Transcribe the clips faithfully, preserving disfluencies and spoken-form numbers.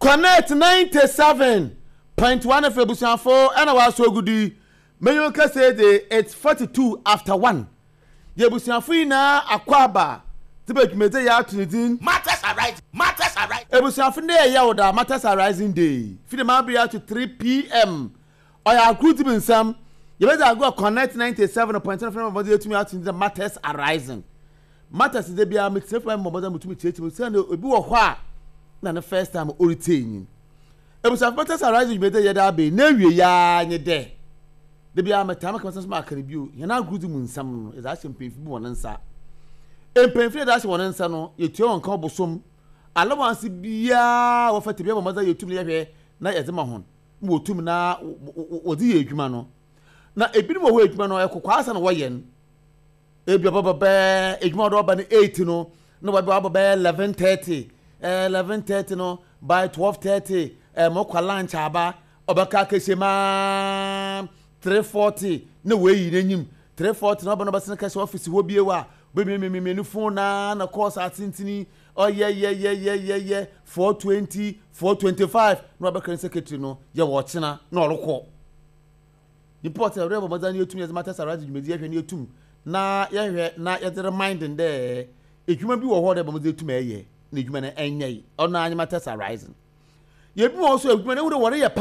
Connect ninety-seven point one F M Busiafo and I was so good. Mayon can say it's forty-two after one. Ye Busiafo na akwaba. Tibet mete ya tunitin. Matters are right. Matters are right. E Busiafo na ya oda matters are rising day. Fi ma be at three p m Oya akru tibin sam. Ye better go connect ninety-seven point one F M body to me out in the matters are rising. Matters de bia me three point mo to me three say na obi wo ho a na the first time o retain. E Busiafo matters are rising be dey da be na wie ya nye de. De bia me time ka sense ma kan bio. Ye na akru tibin sam no is that champagne fi bo nsa. Empenfre da se won nsa no yetuo won kan bosom alobanse bia wo fate bia mamaza yetum ne yehwe na yezema hon mo tum na wodi ye adwuma no na ebinim wo adwuma no ekokwa asa na wo ye no ebia baba be adwuma do ba ne eight no no ba baba be eleven thirty eh eleven thirty no by twelve thirty eh mo kwa lunch aba obaka keshema three forty na we yi nanyim three forty no ba no ba sen kase office wo biewa baby me me me phone na na course atintini oh yeah yeah yeah yeah yeah yeah four twenty four twenty-five no abaka secretary no ye wo chena na orokọ report e rebo mazani etum ye matter sarage jumedi ye hwe ne etum na ye hwe na ye reminding there edwuma bi wo ho de bo mazani etum eye na edwuma na enye ono anya matter sarage ye bi wo so edwuma na wo de wore ye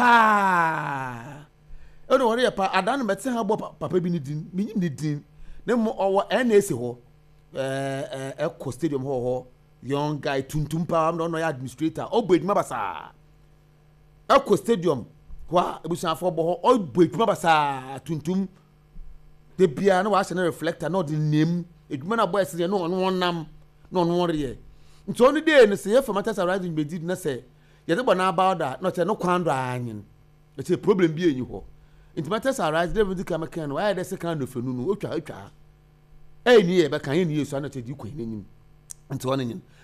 pa e de wore ye pa adan mete ha bo papa bi ni din minyim ni din na mo owo na esi ho eh eh Eco Stadium ho ho young guy tuntum pa am no administrator obeduma basa Eco Stadium kwa Busiafo bo ho obeduma basa tuntum de bia na wa se na reflector na the name eduma na boy se no no nam no no re nto ni dey no se ye famata surrounding be did na se ye de bo na about that no che no kwando anyin it's a problem bi enyi ho intimate surrounding David Kamakan why dey se kan no fenu no otwa otwa eh ni e be kan ye ni yesu na che di kwan enyim nti won nyin